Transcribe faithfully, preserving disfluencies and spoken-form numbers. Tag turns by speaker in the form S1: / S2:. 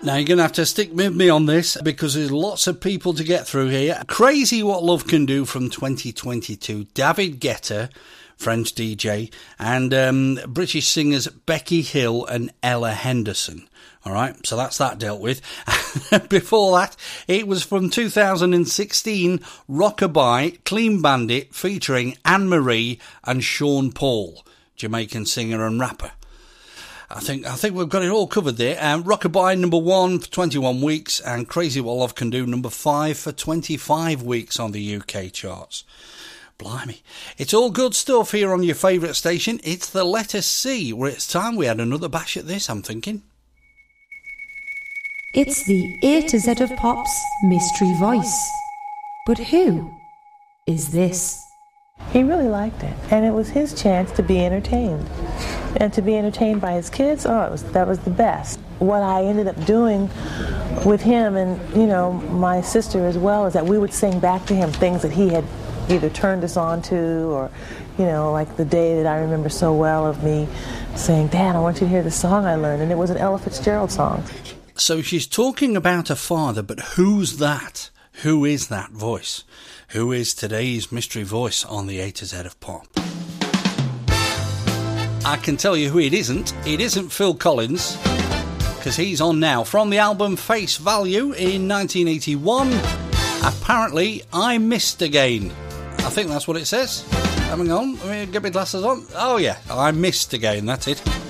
S1: Now you're going to have to stick with me on this because there's lots of people to get through here. Crazy What Love Can Do from twenty twenty-two. David Guetta, French D J, and um, British singers Becky Hill and Ella Henderson. All right, so that's that dealt with. Before that, it was from two thousand sixteen, Rockabye, Clean Bandit, featuring Anne-Marie and Sean Paul, Jamaican singer and rapper. I think I think we've got it all covered there. Um, Rockabye number one for twenty-one weeks, and Crazy What Love Can Do number five for twenty-five weeks on the U K charts. Blimey. It's all good stuff here on your favourite station. It's the letter C, where it's time we had another bash at this, I'm thinking.
S2: It's the A to Z of Pop's mystery voice. But who is this?
S3: He really liked it, and it was his chance to be entertained. And to be entertained by his kids, oh, it was, that was the best. What I ended up doing with him and, you know, my sister as well, is that we would sing back to him things that he had either turned us on to, or, you know, like the day that I remember so well of me saying, Dad, I want you to hear the song I learned, and it was an Ella Fitzgerald song.
S1: So she's talking about her father, but who's that? Who is that voice? Who is today's mystery voice on the A to Z of Pop? I can tell you who it isn't. It isn't Phil Collins, because he's on now. From the album Face Value in nineteen eighty-one, apparently I Missed Again. I think that's what it says. Hang on, let me get my glasses on. Oh yeah, I Missed Again, that's it.